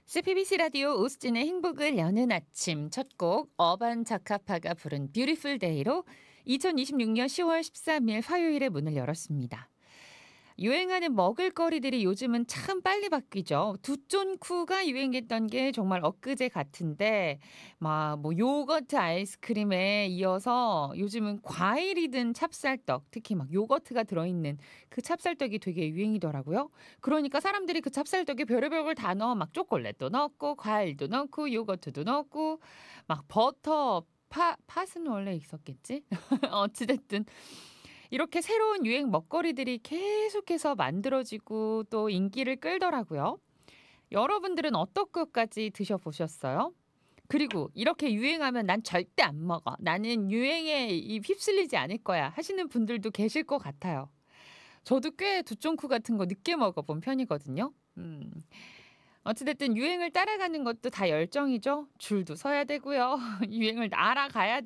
CBBC 라디오 오수진의 행복을 여는 아침 첫 곡 어반자카파가 부른 뷰티풀 데이로 2026년 10월 13일 화요일에 문을 열었습니다. 유행하는 먹을거리들이 요즘은 참 빨리 바뀌죠. 두쫀쿠가 유행했던 게 정말 엊그제 같은데 막 뭐 요거트 아이스크림에 이어서 요즘은 과일이든 찹쌀떡, 특히 막 요거트가 들어있는 그 찹쌀떡이 되게 유행이더라고요. 그러니까 사람들이 그 찹쌀떡에 별의별 걸 다 넣어 막 초콜릿도 넣고 과일도 넣고 요거트도 넣고 막 버터 팥은 원래 있었겠지? 어찌 됐든 이렇게 새로운 유행 먹거리들이 계속해서 만들어지고 또 인기를 끌더라고요. 여러분들은 어떤 것까지 드셔보셨어요? 그리고 이렇게 유행하면 난 절대 안 먹어. 나는 유행에 휩쓸리지 않을 거야. 하시는 분들도 계실 것 같아요. 저도 꽤 두쫑쿠 같은 거 늦게 먹어본 편이거든요. 어찌됐든 유행을 따라가는 것도 다 열정이죠. 줄도 서야 되고요. 유행을 알아가야